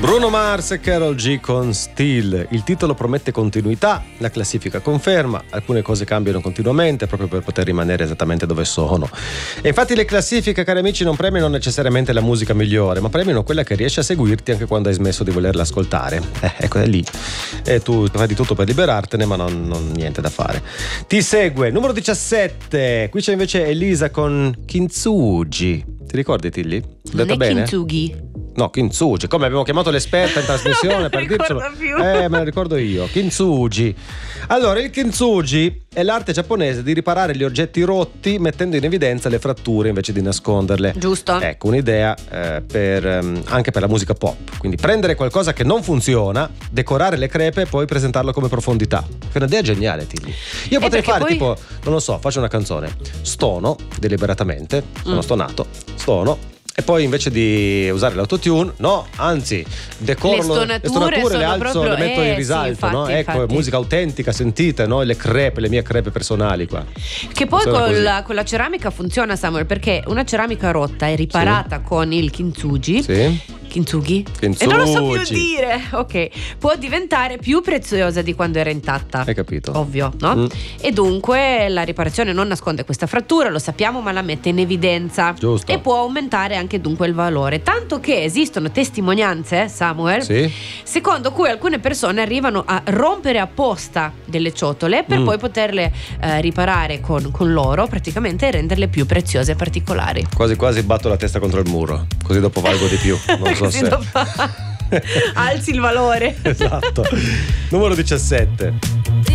Bruno Mars e Karol G con Still. Il titolo promette continuità, la classifica conferma, alcune cose cambiano continuamente proprio per poter rimanere esattamente dove sono. E infatti le classifiche, cari amici, non premiano necessariamente la musica migliore, ma premiano quella che riesce a seguirti anche quando hai smesso di volerla ascoltare. Ecco, è lì. E tu fai di tutto per liberartene, ma non niente da fare. Ti segue, numero 17. Qui c'è invece Elisa con Kintsugi. Ti ricordi, Tilly? Non è bene? Kintsugi. No, Kintsugi, come abbiamo chiamato l'esperta in trasmissione per dircelo. Me la ricordo io. Kintsugi. Allora, il Kintsugi è l'arte giapponese di riparare gli oggetti rotti mettendo in evidenza le fratture invece di nasconderle. Giusto. Ecco, un'idea anche per la musica pop. Quindi prendere qualcosa che non funziona, decorare le crepe e poi presentarlo come profondità. È un'idea geniale, Tilly. Io potrei fare poi... tipo, non lo so, faccio una canzone, stono deliberatamente, sono stonato, stono. E poi invece di usare l'autotune, no, anzi, decoro le stonature, le alzo, le metto in risalto, sì, infatti, no? Ecco, infatti. Musica autentica, sentite, no? Le mie crepe personali qua. Che poi con la ceramica funziona, Samuel, perché una ceramica rotta è riparata con il Kintsugi. Sì. Kintsugi? E non lo so più dire. Ok. Può diventare più preziosa di quando era intatta. Hai capito? Ovvio, no? E dunque la riparazione non nasconde questa frattura, lo sappiamo, ma la mette in evidenza. Giusto. E può aumentare anche dunque il valore. Tanto che esistono testimonianze, Samuel, sì, secondo cui alcune persone arrivano a rompere apposta delle ciotole per poi poterle riparare con l'oro praticamente e renderle più preziose e particolari. Quasi quasi batto la testa contro il muro, così dopo valgo di più. Non so se alzi il valore. Esatto. Numero 17.